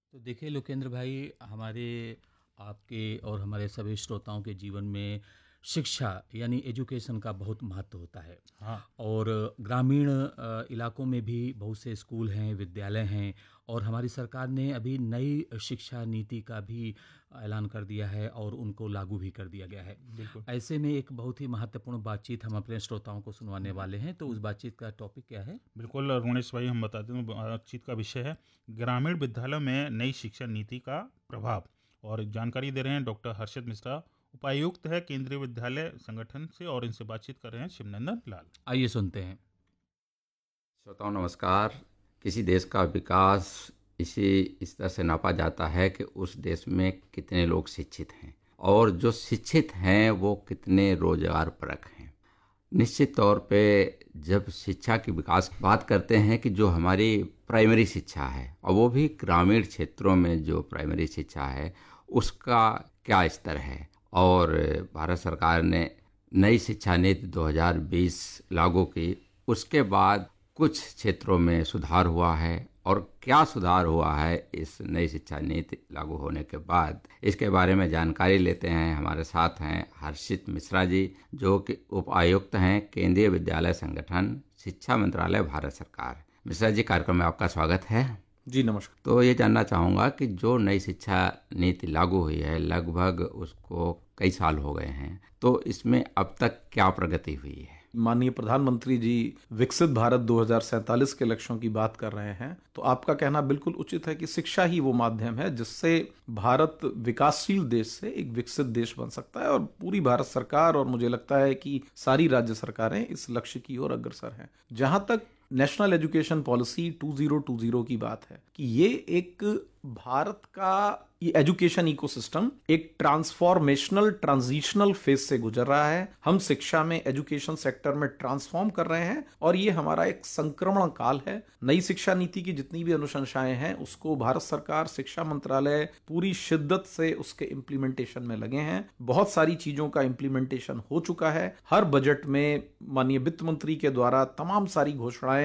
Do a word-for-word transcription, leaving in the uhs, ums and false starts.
तो देखिए लोकेंद्र भाई, हमारे आपके और हमारे सभी श्रोताओं के जीवन में शिक्षा यानी एजुकेशन का बहुत महत्व होता है। हाँ। और ग्रामीण अ, इलाकों में भी बहुत से स्कूल हैं, विद्यालय हैं, और हमारी सरकार ने अभी नई शिक्षा नीति का भी ऐलान कर दिया है और उनको लागू भी कर दिया गया है। बिल्कुल। ऐसे में एक बहुत ही महत्वपूर्ण बातचीत हम अपने श्रोताओं को सुनवाने वाले हैं, तो उस बातचीत का टॉपिक क्या है? बिल्कुल रुणेश भाई, हम बताते हैं बातचीत का विषय है ग्रामीण विद्यालयों में नई शिक्षा नीति का प्रभाव। और जानकारी दे रहे हैं डॉक्टर हर्षद मिश्रा, उपायुक्त है केंद्रीय विद्यालय संगठन से, और इनसे बातचीत कर रहे हैं शिवनंदन लाल। आइए सुनते हैं। श्रोताओं नमस्कार। किसी देश का विकास इसी स्तर से नापा जाता है कि उस देश में कितने लोग शिक्षित हैं और जो शिक्षित हैं वो कितने रोजगारपरक हैं। निश्चित तौर पे जब शिक्षा की विकास की बात करते हैं कि जो हमारी प्राइमरी शिक्षा है और वो भी ग्रामीण क्षेत्रों में जो प्राइमरी शिक्षा है उसका क्या स्तर है, और भारत सरकार ने नई शिक्षा नीति दो हज़ार बीस लागू की, उसके बाद कुछ क्षेत्रों में सुधार हुआ है और क्या सुधार हुआ है इस नई शिक्षा नीति लागू होने के बाद, इसके बारे में जानकारी लेते हैं। हमारे साथ हैं हर्षित मिश्रा जी, जो कि उप आयुक्त हैं केंद्रीय विद्यालय संगठन, शिक्षा मंत्रालय, भारत सरकार। मिश्रा जी, कार्यक्रम में आपका स्वागत है। जी नमस्कार। तो ये जानना चाहूँगा कि जो नई शिक्षा नीति लागू हुई है, लगभग उसको कई साल हो गए हैं, तो इसमें अब तक क्या प्रगति हुई है? माननीय प्रधानमंत्री जी विकसित भारत दो हज़ार सैंतालीस के लक्ष्यों की बात कर रहे हैं, तो आपका कहना बिल्कुल उचित है कि शिक्षा ही वो माध्यम है जिससे भारत विकासशील देश से एक विकसित देश बन सकता है। और पूरी भारत सरकार और मुझे लगता है कि सारी राज्य सरकारें इस लक्ष्य की ओर अग्रसर हैं। जहां तक नेशनल एजुकेशन पॉलिसी दो हज़ार बीस की बात है कि ये एक भारत का ये एजुकेशन इकोसिस्टम एक ट्रांसफॉर्मेशनल ट्रांजिशनल फेज से गुजर रहा है। हम शिक्षा में, एजुकेशन सेक्टर में ट्रांसफॉर्म कर रहे हैं और ये हमारा एक संक्रमण काल है। नई शिक्षा नीति की जितनी भी अनुशंसाएं हैं उसको भारत सरकार, शिक्षा मंत्रालय पूरी शिद्दत से उसके इम्प्लीमेंटेशन में लगे हैं। बहुत सारी चीजों का इम्प्लीमेंटेशन हो चुका है। हर बजट में माननीय वित्त मंत्री के द्वारा तमाम सारी घोषणाएं